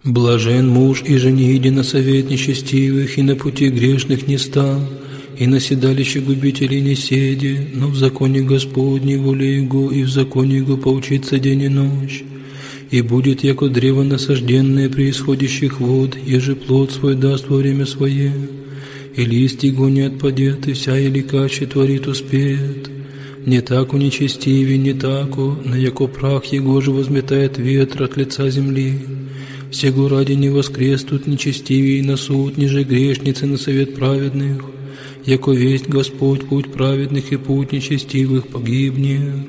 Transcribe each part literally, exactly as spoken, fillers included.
Блажен муж, и же не иди на совет нечестивых, и на пути грешных не стал, и на седалище губителей не седи, но в законе Господней воле Его, и в законе Его поучится день и ночь. И будет, яко древо насажденное при исходящих вод, еже плод свой даст во время свое, и лист его не отпадет, и вся еликаче творит успеет. Не так у нечестивей, не тако, на яко прах его же возметает ветер от лица земли. Сего ради не воскреснут нечестивей на суд, ниже грешницы на совет праведных, яко весть Господь путь праведных и путь нечестивых погибнет.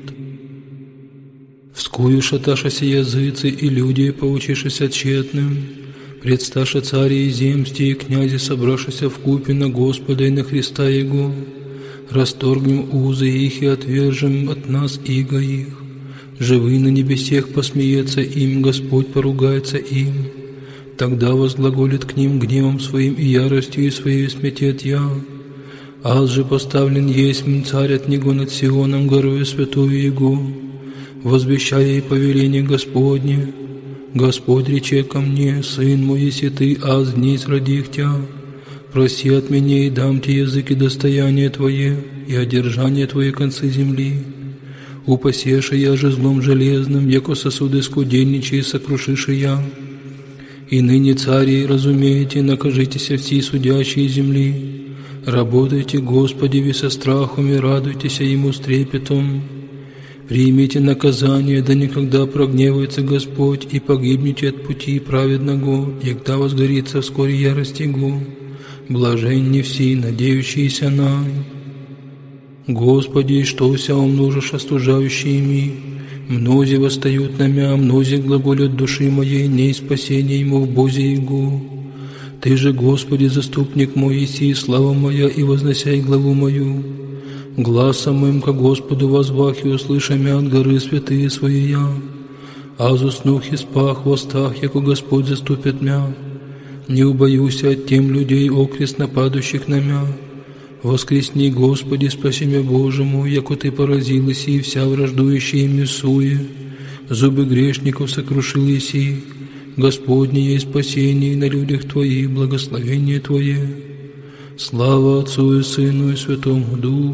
Вскую шаташася языцы и люди, поучишися тщетным, предсташа цари и земсти и князи, собравшися вкупе на Господа и на Христа Его, расторгнем узы их и отвержем от нас иго их. Живый на небесех посмеется им, Господь поругается им. Тогда возглаголит к ним гневом своим и яростью и своей сметет я. Аз же поставлен есть царь от него над Сионом, горою святую Его, возвещая и повеление Господне. Господь рече ко мне: Сын мой, если ты, аз днесь родих тя, проси от меня, и дам тебе языки достояние Твое, и одержание Твое концы земли. Упасеша я же злом железным, яко сосуды скудельничай, сокрушиша я. И ныне, цари, разумеете, накажитесь все судящие земли. Работайте, Господи, ви со страхом, и радуйтесь Ему с трепетом. Примите наказание, да никогда прогневается Господь, и погибнете от пути праведного, егда возгорится вскоре ярость Его. Блаженни все, надеющиеся на. Господи, что вся умножишь остужающими? Мнози восстают на мя, мнози глаголят души моей, не спасение ему в Бозе Его. Ты же, Господи, заступник мой, иси, слава моя, и возносяй главу мою. Гласом моим ко Господу возвах, и услыша мя от горы святые свои я. Аз уснух и спах в остах, яко Господь заступит мя. Не убоюся от тем людей, окрест нападущих на мя. Воскресни, Господи, спаси меня Божьему, яко Ты поразил иси, вся враждующая им суе. Зубы грешников сокрушил иси. Господне есть спасение на людях Твоих, благословение Твое. Слава Отцу и Сыну и Святому Духу.